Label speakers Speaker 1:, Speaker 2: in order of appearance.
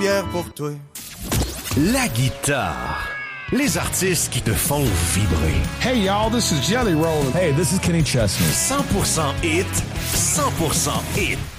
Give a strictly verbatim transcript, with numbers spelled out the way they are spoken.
Speaker 1: fier pour toi.
Speaker 2: La guitare. Les artistes qui te font vibrer.
Speaker 3: Hey y'all, this is Jelly Roll.
Speaker 4: Hey, this is Kenny Chesney.
Speaker 2: cent pour cent hit, cent pour cent hit.